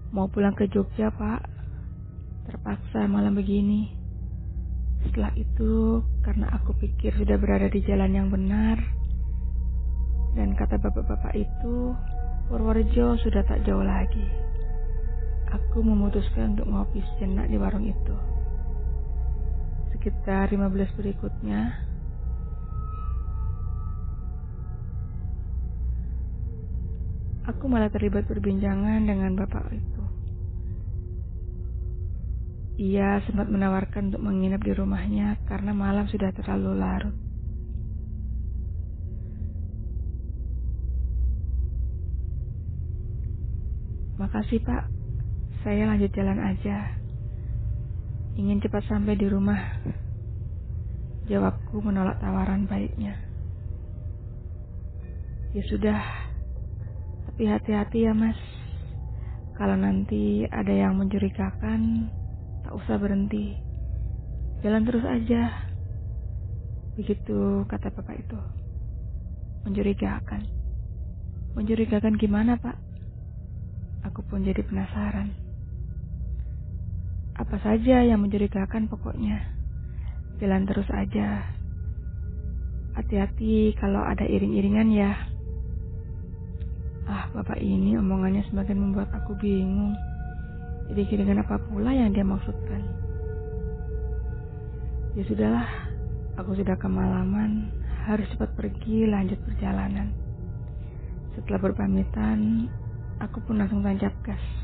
Mau pulang ke Jogja, Pak. Terpaksa malam begini. Setelah itu, karena aku pikir sudah berada di jalan yang benar, dan kata bapak-bapak itu, Purworejo sudah tak jauh lagi. Aku memutuskan untuk ngopi sejenak di warung itu. Sekitar 15 berikutnya, aku malah terlibat perbincangan dengan bapak itu. Ia sempat menawarkan untuk menginap di rumahnya karena malam sudah terlalu larut. Makasih, Pak. Saya lanjut jalan aja. Ingin cepat sampai di rumah. Jawabku menolak tawaran baiknya. Ya sudah, tapi hati-hati ya, Mas. Kalau nanti ada yang mencurigakan, tak usah berhenti. Jalan terus aja. Begitu kata bapak itu. Mencurigakan. Mencurigakan gimana, Pak? Aku pun jadi penasaran. Apa saja yang mencurigakan pokoknya. Jalan terus aja. Hati-hati kalau ada iring-iringan ya. Bapak ini omongannya semakin membuat aku bingung. Jadi iringan apa pula yang dia maksudkan? Ya sudahlah, aku sudah kemalaman, harus cepat pergi lanjut perjalanan. Setelah berpamitan, aku pun langsung tancap gas.